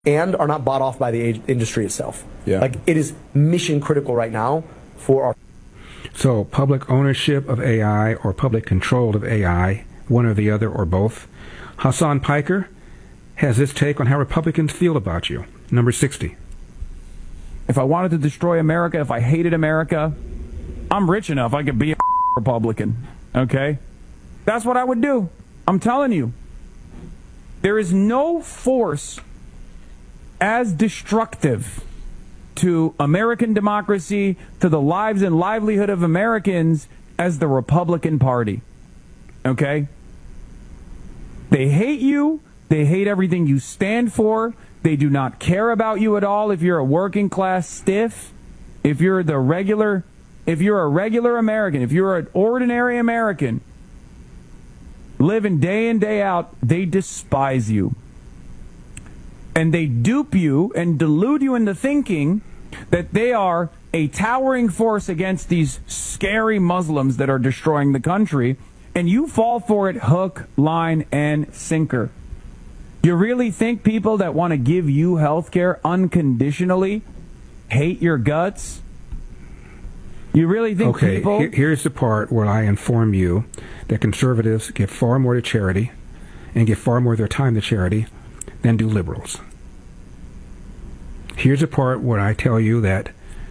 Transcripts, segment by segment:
and are not bought off by the industry itself. Yeah. Like, it is mission critical right now for our... So public ownership of AI or public control of AI, one or the other or both. Hassan Piker has this take on how Republicans feel about you. Number 60. If I wanted to destroy America, if I hated America, I'm rich enough I could be a Republican, okay? That's what I would do. I'm telling you. There is no force as destructive to American democracy, to the lives and livelihood of Americans, as the Republican Party. Okay? They hate you. They hate everything you stand for. They do not care about you at all if you're a working class stiff, if you're a regular American, if you're an ordinary American, living day in, day out, they despise you. And they dupe you and delude you into thinking that they are a towering force against these scary Muslims that are destroying the country, and you fall for it hook, line, and sinker. You really think people that want to give you health care unconditionally hate your guts? You really think people... Here's the part where I inform you that conservatives give far more to charity and give far more of their time to charity than do liberals. Here's the part where I tell you that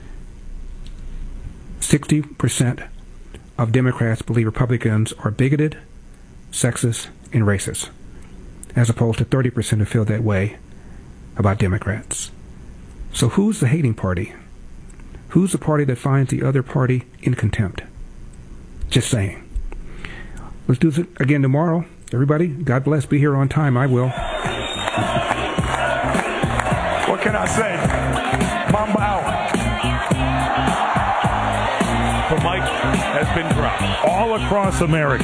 60% of Democrats believe Republicans are bigoted, sexist, and racist, as opposed to 30% who feel that way about Democrats. So who's the hating party? Who's the party that finds the other party in contempt? Just saying. Let's do this again tomorrow. Everybody, God bless. Be here on time. I will. What can I say? Mamba out. The mic has been dropped all across America.